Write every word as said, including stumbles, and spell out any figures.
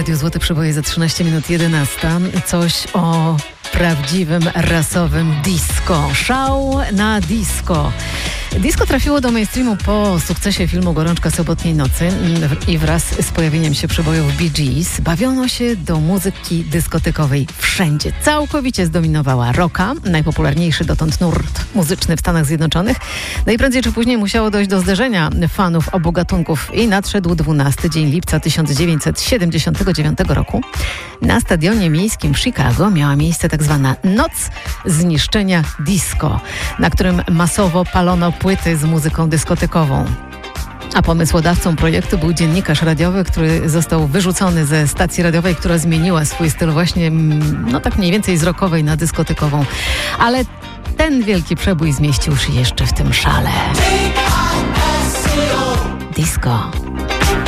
Radiu Złote Przeboje za trzynaście minut jedenasta. Coś o prawdziwym rasowym disco. Szał na disco. Disco trafiło do mainstreamu po sukcesie filmu Gorączka sobotniej nocy i wraz z pojawieniem się przebojów Bee Gees bawiono się do muzyki dyskotekowej wszędzie. Całkowicie zdominowała rocka, najpopularniejszy dotąd nurt muzyczny w Stanach Zjednoczonych. No i prędzej czy później musiało dojść do zderzenia fanów obu gatunków i nadszedł dwunasty dzień lipca tysiąc dziewięćset siedemdziesiątego dziewiątego roku. Na stadionie miejskim w Chicago miała miejsce tak zwana Noc Zniszczenia Disco, na którym masowo palono płyty z muzyką dyskotekową. A pomysłodawcą projektu był dziennikarz radiowy, który został wyrzucony ze stacji radiowej, która zmieniła swój styl właśnie, no tak mniej więcej z rockowej na dyskotekową. Ale ten wielki przebój zmieścił się jeszcze w tym szale. Disco.